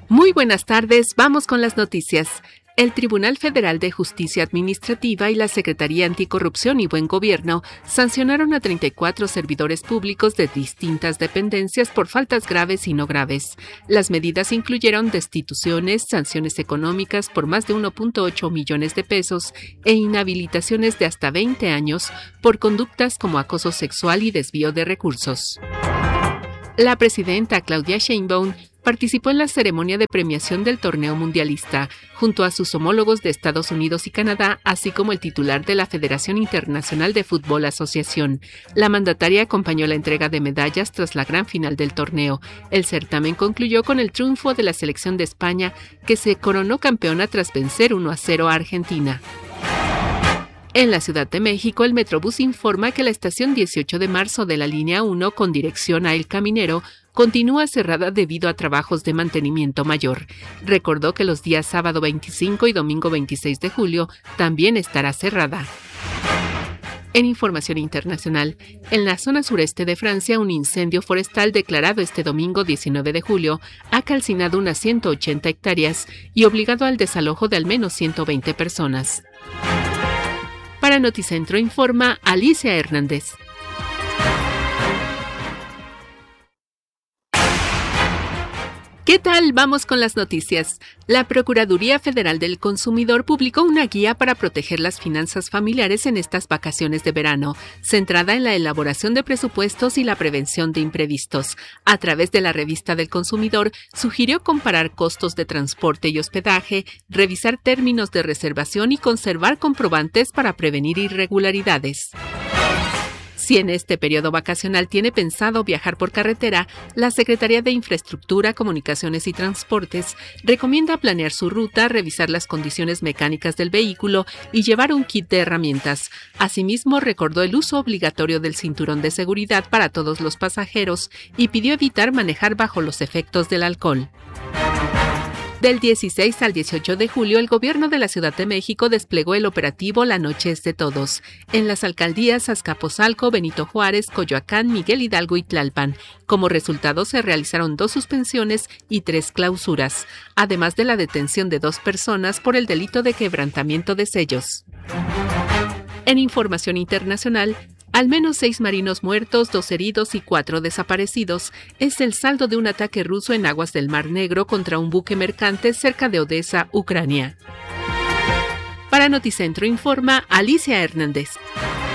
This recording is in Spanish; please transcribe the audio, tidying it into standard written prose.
Muy buenas tardes, vamos con las noticias. El Tribunal Federal de Justicia Administrativa y la Secretaría Anticorrupción y Buen Gobierno sancionaron a 34 servidores públicos de distintas dependencias por faltas graves y no graves. Las medidas incluyeron destituciones, sanciones económicas por más de 1.8 millones de pesos e inhabilitaciones de hasta 20 años por conductas como acoso sexual y desvío de recursos. La presidenta Claudia Sheinbaum participó en la ceremonia de premiación del torneo mundialista, junto a sus homólogos de Estados Unidos y Canadá, así como el titular de la Federación Internacional de Fútbol Asociación. La mandataria acompañó la entrega de medallas tras la gran final del torneo. El certamen concluyó con el triunfo de la selección de España, que se coronó campeona tras vencer 1-0 a Argentina. En la Ciudad de México, el Metrobús informa que la estación 18 de marzo de la línea 1 con dirección a El Caminero continúa cerrada debido a trabajos de mantenimiento mayor. Recordó que los días sábado 25 y domingo 26 de julio también estará cerrada. En información internacional, en la zona sureste de Francia, un incendio forestal declarado este domingo 19 de julio ha calcinado unas 180 hectáreas y obligado al desalojo de al menos 120 personas. Para Noticentro informa Alicia Hernández. ¿Qué tal? Vamos con las noticias. La Procuraduría Federal del Consumidor publicó una guía para proteger las finanzas familiares en estas vacaciones de verano, centrada en la elaboración de presupuestos y la prevención de imprevistos. A través de la revista del consumidor, sugirió comparar costos de transporte y hospedaje, revisar términos de reservación y conservar comprobantes para prevenir irregularidades. Si en este periodo vacacional tiene pensado viajar por carretera, la Secretaría de Infraestructura, Comunicaciones y Transportes recomienda planear su ruta, revisar las condiciones mecánicas del vehículo y llevar un kit de herramientas. Asimismo, recordó el uso obligatorio del cinturón de seguridad para todos los pasajeros y pidió evitar manejar bajo los efectos del alcohol. Del 16 al 18 de julio, el gobierno de la Ciudad de México desplegó el operativo La Noche es de Todos en las alcaldías Azcapotzalco, Benito Juárez, Coyoacán, Miguel Hidalgo y Tlalpan. Como resultado, se realizaron 2 suspensiones y 3 clausuras, además de la detención de 2 personas por el delito de quebrantamiento de sellos. En información internacional, al menos 6 marinos muertos, 2 heridos y 4 desaparecidos es el saldo de un ataque ruso en aguas del Mar Negro contra un buque mercante cerca de Odessa, Ucrania. Para Noticentro informa Alicia Hernández.